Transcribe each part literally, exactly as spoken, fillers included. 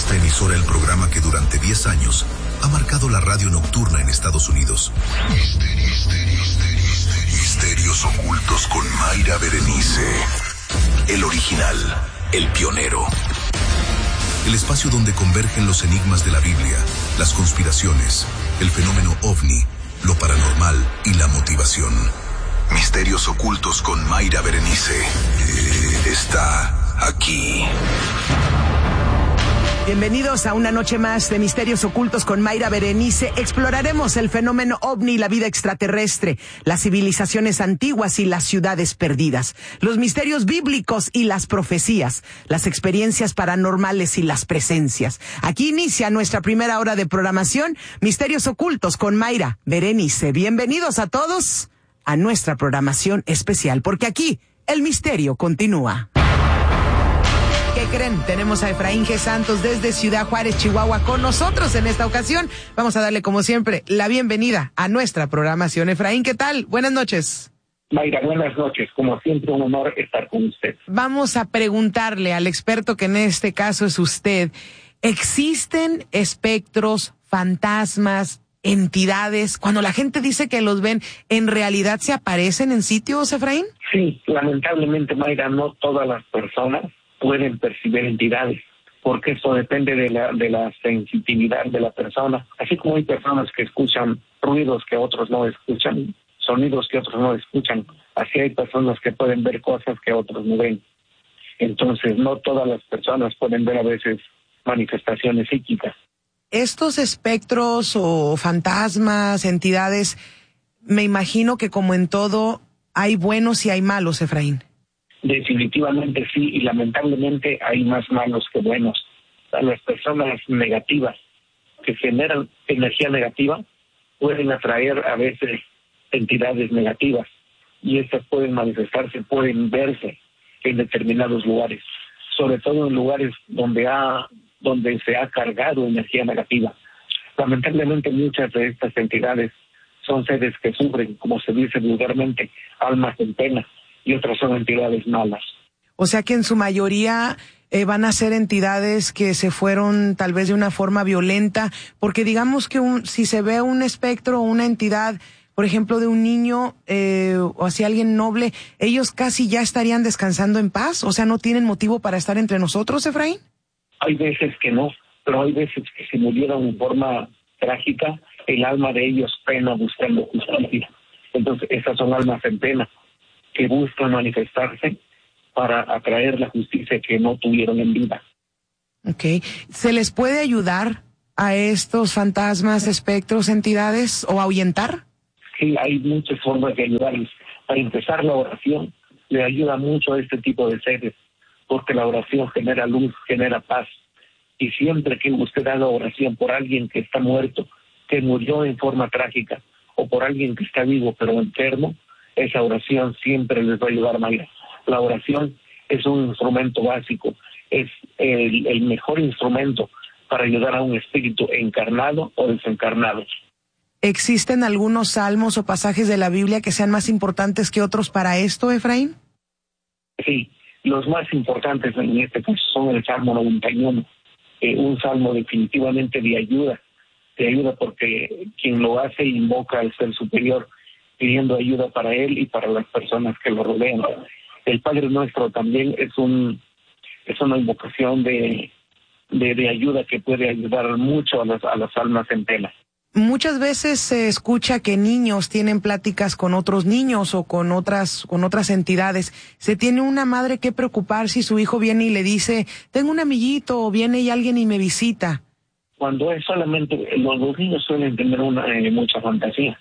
esta emisora el programa que durante diez años ha marcado la radio nocturna en Estados Unidos. Misterio, misterio, misterio, misterio. Misterios ocultos con Mayra Berenice. El original, el pionero. El espacio donde convergen los enigmas de la Biblia, las conspiraciones, el fenómeno ovni, lo paranormal y la motivación. Misterios ocultos con Mayra Berenice. Eh, está aquí. Bienvenidos a una noche más de Misterios Ocultos con Mayra Berenice. Exploraremos el fenómeno ovni, la vida extraterrestre, las civilizaciones antiguas y las ciudades perdidas, los misterios bíblicos y las profecías, las experiencias paranormales y las presencias. Aquí inicia nuestra primera hora de programación, Misterios Ocultos con Mayra Berenice. Bienvenidos a todos a nuestra programación especial, porque aquí el misterio continúa. ¿Qué creen? Tenemos a Efraín G. Santos desde Ciudad Juárez, Chihuahua, con nosotros en esta ocasión. Vamos a darle, como siempre, la bienvenida a nuestra programación. Efraín, ¿qué tal? Buenas noches. Mayra, buenas noches. Como siempre, un honor estar con usted. Vamos a preguntarle al experto, que en este caso es usted, ¿existen espectros, fantasmas, entidades? Cuando la gente dice que los ven, ¿en realidad se aparecen en sitios, Efraín? Sí, lamentablemente, Mayra, no todas las personas pueden percibir entidades, porque eso depende de la de la sensitividad de la persona. Así como hay personas que escuchan ruidos que otros no escuchan, sonidos que otros no escuchan, así hay personas que pueden ver cosas que otros no ven. Entonces, no todas las personas pueden ver a veces manifestaciones psíquicas. Estos espectros o fantasmas, entidades, me imagino que como en todo, hay buenos y hay malos, Efraín. Definitivamente sí, y lamentablemente hay más malos que buenos. A las personas negativas que generan energía negativa pueden atraer a veces entidades negativas, y estas pueden manifestarse, pueden verse en determinados lugares, sobre todo en lugares donde ha donde se ha cargado energía negativa. Lamentablemente muchas de estas entidades son seres que sufren, como se dice vulgarmente, almas en pena, y otras son entidades malas. O sea que en su mayoría eh, van a ser entidades que se fueron tal vez de una forma violenta, porque digamos que un, si se ve un espectro o una entidad, por ejemplo, de un niño eh, o así alguien noble, ellos casi ya estarían descansando en paz, o sea, ¿no tienen motivo para estar entre nosotros, Efraín? Hay veces que no, pero hay veces que si murieron en forma trágica, el alma de ellos pena buscando justicia. Entonces, esas son almas en pena, que buscan manifestarse para atraer la justicia que no tuvieron en vida. Okay. ¿Se les puede ayudar a estos fantasmas, espectros, entidades o ahuyentar? Sí, hay muchas formas de ayudarles. Para empezar, la oración le ayuda mucho a este tipo de seres, porque la oración genera luz, genera paz. Y siempre que usted haga oración por alguien que está muerto, que murió en forma trágica, o por alguien que está vivo pero enfermo, esa oración siempre les va a ayudar, Mayra. La oración es un instrumento básico, es el, el mejor instrumento para ayudar a un espíritu encarnado o desencarnado. ¿Existen algunos salmos o pasajes de la Biblia que sean más importantes que otros para esto, Efraín? Sí, los más importantes en este caso son el Salmo noventa y uno, eh, un salmo definitivamente de ayuda, de ayuda porque quien lo hace invoca al Ser Superior, pidiendo ayuda para él y para las personas que lo rodean. El Padre Nuestro también es un es una invocación de, de, de ayuda que puede ayudar mucho a las, a las almas en pena. Muchas veces se escucha que niños tienen pláticas con otros niños o con otras con otras entidades. ¿Se tiene una madre que preocupar si su hijo viene y le dice, tengo un amiguito, o viene y alguien y me visita? Cuando es solamente, los, los niños suelen tener una eh, mucha fantasía.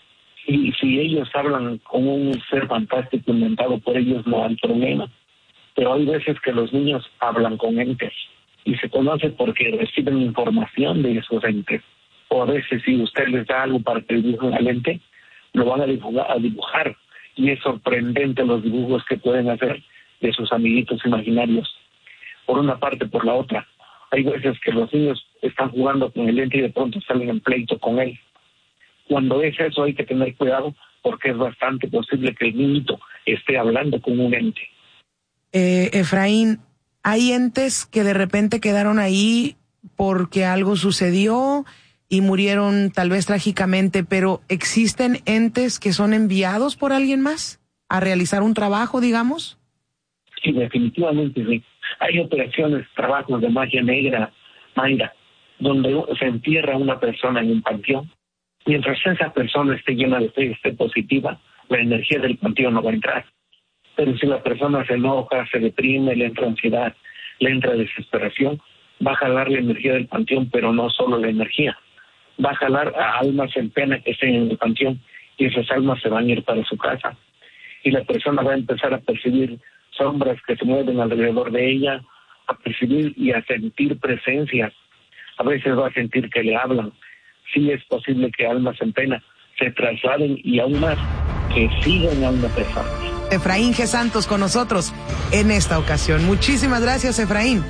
Y si ellos hablan con un ser fantástico inventado por ellos, no hay problema. Pero hay veces que los niños hablan con entes y se conocen porque reciben información de esos entes. O a veces si usted les da algo para que dibujen al ente, lo van a dibujar, a dibujar. Y es sorprendente los dibujos que pueden hacer de sus amiguitos imaginarios. Por una parte, por la otra. Hay veces que los niños están jugando con el ente y de pronto salen en pleito con él. Cuando es eso hay que tener cuidado porque es bastante posible que el niñito esté hablando con un ente. Eh, Efraín, hay entes que de repente quedaron ahí porque algo sucedió y murieron tal vez trágicamente, pero ¿existen entes que son enviados por alguien más a realizar un trabajo, digamos? Sí, definitivamente sí. Hay operaciones, trabajos de magia negra, Mayra, donde se entierra una persona en un panteón. Mientras esa persona esté llena de fe, esté positiva, la energía del panteón no va a entrar. Pero si la persona se enoja, se deprime, le entra ansiedad, le entra desesperación, va a jalar la energía del panteón, pero no solo la energía. Va a jalar a almas en pena que estén en el panteón y esas almas se van a ir para su casa. Y la persona va a empezar a percibir sombras que se mueven alrededor de ella, a percibir y a sentir presencias. A veces va a sentir que le hablan. Sí es posible que almas en pena se trasladen y aún más que sigan a una persona. Efraín G. Santos con nosotros en esta ocasión. Muchísimas gracias, Efraín.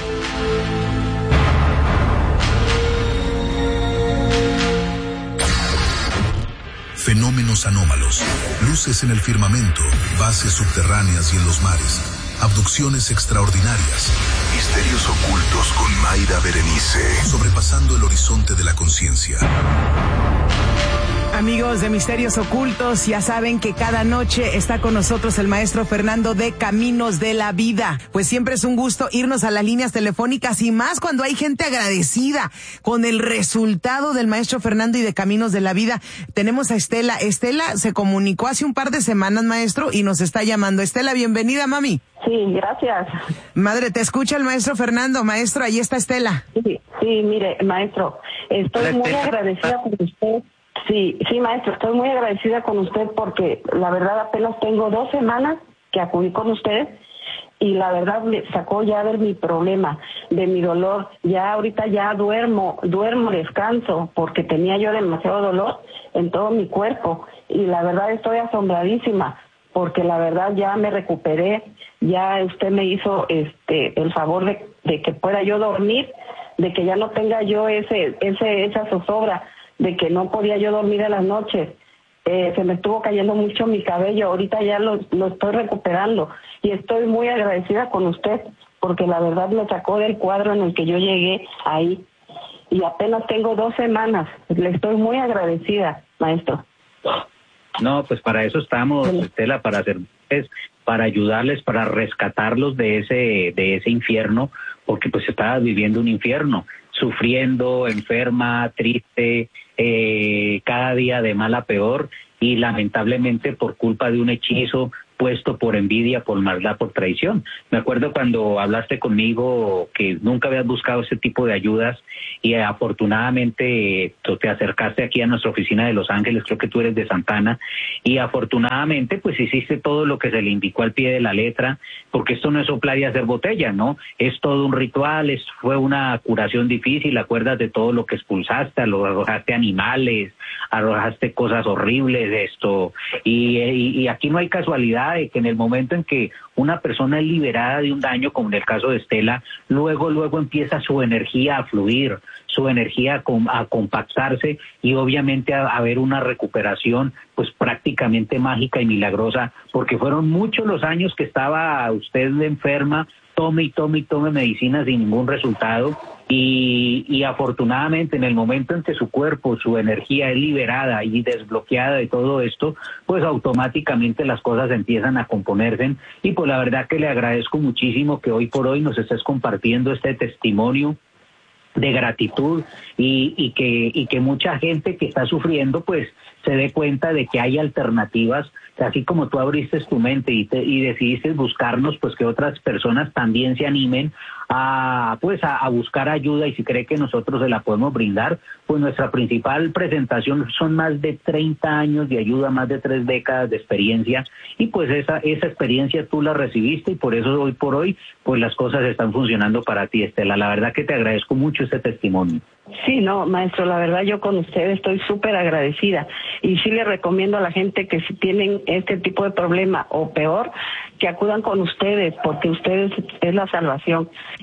Fenómenos anómalos, luces en el firmamento, bases subterráneas y en los mares, abducciones extraordinarias, misterios ocultos con Mayra Berenice, sobrepasando el horizonte de la conciencia. Amigos de Misterios Ocultos, ya saben que cada noche está con nosotros el maestro Fernando de Caminos de la Vida. Pues siempre es un gusto irnos a las líneas telefónicas y más cuando hay gente agradecida con el resultado del maestro Fernando y de Caminos de la Vida. Tenemos a Estela. Estela se comunicó hace un par de semanas, maestro, y nos está llamando. Estela, bienvenida, mami. Sí, gracias. Madre, te escucha el maestro Fernando. Maestro, ahí está Estela. Sí, sí, mire, maestro, estoy muy agradecida con usted. Sí, sí, maestro, estoy muy agradecida con usted porque la verdad apenas tengo dos semanas que acudí con usted y la verdad me sacó ya de mi problema, de mi dolor. Ya ahorita ya duermo, duermo, descanso porque tenía yo demasiado dolor en todo mi cuerpo y la verdad estoy asombradísima porque la verdad ya me recuperé, ya usted me hizo este el favor de, de que pueda yo dormir, de que ya no tenga yo ese ese esa zozobra, de que no podía yo dormir en las noches. Eh, se me estuvo cayendo mucho mi cabello, ahorita ya lo, lo estoy recuperando y estoy muy agradecida con usted porque la verdad me sacó del cuadro en el que yo llegué ahí y apenas tengo dos semanas. Le estoy muy agradecida, maestro. No, pues para eso estamos, Estela, para hacer, para ayudarles, para rescatarlos de ese, de ese infierno, porque pues estabas viviendo un infierno, sufriendo, enferma, triste, eh, cada día de mal a peor, y lamentablemente por culpa de un hechizo puesto por envidia, por maldad, por traición. Me acuerdo cuando hablaste conmigo que nunca habías buscado ese tipo de ayudas y eh, afortunadamente tú te acercaste aquí a nuestra oficina de Los Ángeles, creo que tú eres de Santana, y afortunadamente pues hiciste todo lo que se le indicó al pie de la letra, porque esto no es soplar y hacer botella, ¿no? Es todo un ritual, es, fue una curación difícil, acuerdas de todo lo que expulsaste, arrojaste animales, arrojaste cosas horribles, esto, y, y, y aquí no hay casualidad de que en el momento en que una persona es liberada de un daño, como en el caso de Estela, luego, luego empieza su energía a fluir, su energía a, com- a compactarse y obviamente a, a haber una recuperación pues prácticamente mágica y milagrosa, porque fueron muchos los años que estaba usted enferma, tome y tome y tome medicinas sin ningún resultado, y, y afortunadamente en el momento en que su cuerpo, su energía es liberada y desbloqueada de todo esto, pues automáticamente las cosas empiezan a componerse, y pues la verdad que le agradezco muchísimo que hoy por hoy nos estés compartiendo este testimonio de gratitud y, y que y que mucha gente que está sufriendo pues se dé cuenta de que hay alternativas, así como tú abriste tu mente y, te, y decidiste buscarnos, pues que otras personas también se animen a pues a, a buscar ayuda, y si cree que nosotros se la podemos brindar, pues nuestra principal presentación son más de treinta años de ayuda, más de tres décadas de experiencia, y pues esa esa experiencia tú la recibiste y por eso hoy por hoy pues las cosas están funcionando para ti, Estela. La verdad que te agradezco mucho este testimonio. Sí, no, maestro, la verdad yo con usted estoy súper agradecida y sí le recomiendo a la gente que si tienen este tipo de problema o peor, que acudan con ustedes porque ustedes es la salvación.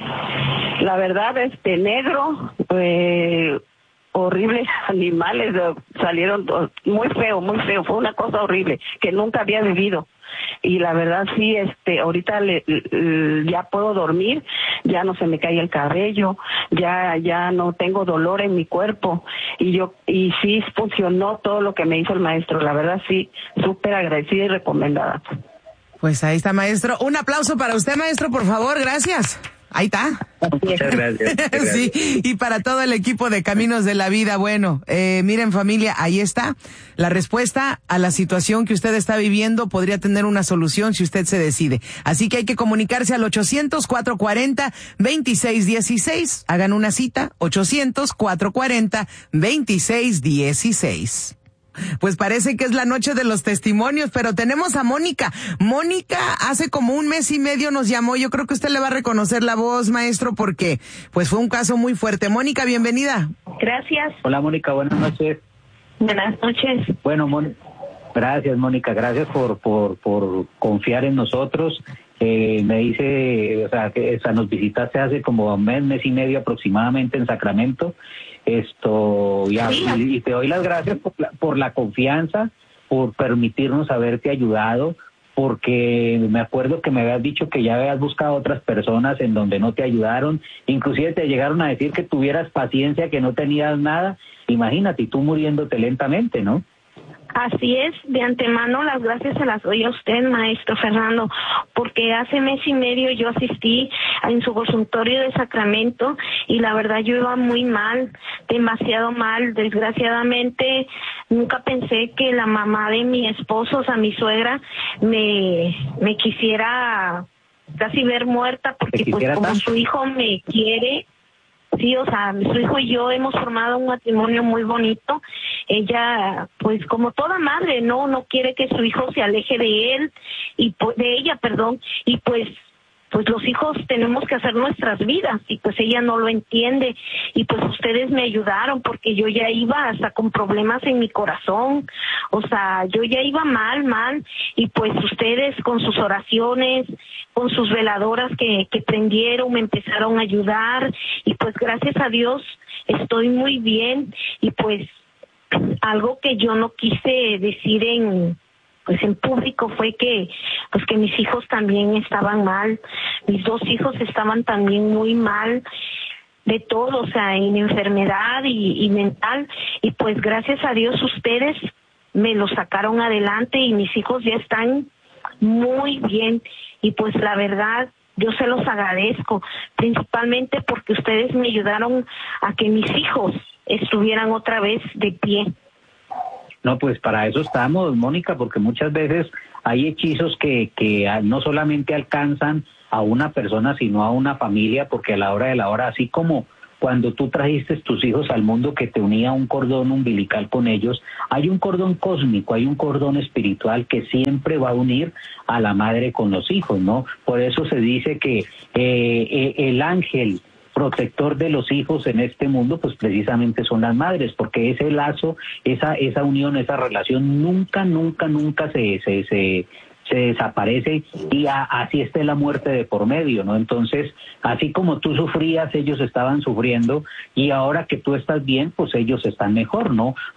La verdad, este negro, eh, horribles animales salieron muy feo, muy feo, fue una cosa horrible que nunca había vivido. y la verdad sí, este, ahorita le, le, ya puedo dormir, ya no se me cae el cabello, ya, ya no tengo dolor en mi cuerpo, y yo, y sí funcionó todo lo que me hizo el maestro, la verdad sí, súper agradecida y recomendada. Pues ahí está, maestro. Un aplauso para usted, maestro, por favor, gracias. Ahí está. Muchas gracias. Muchas gracias. Sí, y para todo el equipo de Caminos de la Vida, bueno, eh, miren familia, ahí está. La respuesta a la situación que usted está viviendo podría tener una solución si usted se decide. Así que hay que comunicarse al ochocientos, cuatrocientos cuarenta, veintiséis dieciséis. Hagan una cita, ochocientos, cuatrocientos cuarenta, veintiséis dieciséis. Pues parece que es la noche de los testimonios, pero tenemos a Mónica. Mónica hace como un mes y medio nos llamó. Yo creo que usted le va a reconocer la voz, maestro, porque pues fue un caso muy fuerte. Mónica, bienvenida. Gracias. Hola, Mónica, buenas noches. Buenas noches. Bueno, Mon gracias, Mónica, gracias por, por, por confiar en nosotros. Eh, me dice, o sea, que o sea, nos visitaste hace como un mes, mes y medio aproximadamente en Sacramento. Esto, y, sí. y te doy las gracias por la, por la confianza, por permitirnos haberte ayudado, porque me acuerdo que me habías dicho que ya habías buscado otras personas en donde no te ayudaron, inclusive te llegaron a decir que tuvieras paciencia, que no tenías nada. Imagínate, y tú muriéndote lentamente, ¿no? Así es, de antemano las gracias se las doy a usted, maestro Fernando, porque hace mes y medio yo asistí en su consultorio de Sacramento y la verdad yo iba muy mal, demasiado mal. Desgraciadamente nunca pensé que la mamá de mi esposo, o sea, mi suegra, me, me quisiera casi ver muerta, porque pues como tanto? Su hijo me quiere. Sí, o sea, su hijo y yo hemos formado un matrimonio muy bonito. Ella, pues como toda madre, no no quiere que su hijo se aleje de él y de ella, perdón, y pues pues los hijos tenemos que hacer nuestras vidas y pues ella no lo entiende y pues ustedes me ayudaron porque yo ya iba hasta con problemas en mi corazón, o sea, yo ya iba mal, mal y pues ustedes con sus oraciones, con sus veladoras que, que prendieron, me empezaron a ayudar y pues gracias a Dios estoy muy bien y pues algo que yo no quise decir en pues en público fue que pues que mis hijos también estaban mal, mis dos hijos estaban también muy mal de todo, o sea, en enfermedad y, y mental y pues gracias a Dios ustedes me lo sacaron adelante y mis hijos ya están muy bien y pues la verdad yo se los agradezco, principalmente porque ustedes me ayudaron a que mis hijos estuvieran otra vez de pie. No, pues para eso estamos, Mónica, porque muchas veces hay hechizos que, que no solamente alcanzan a una persona, sino a una familia, porque a la hora de la hora, así como cuando tú trajiste tus hijos al mundo que te unía un cordón umbilical con ellos, hay un cordón cósmico, hay un cordón espiritual que siempre va a unir a la madre con los hijos, ¿no? Por eso se dice que eh, eh, el ángel protector de los hijos en este mundo, pues precisamente son las madres, porque ese lazo, esa esa unión, esa relación nunca, nunca, nunca se se se, se desaparece y a, así esté la muerte de por medio, ¿no? Entonces, así como tú sufrías, ellos estaban sufriendo y ahora que tú estás bien, pues ellos están mejor, ¿no?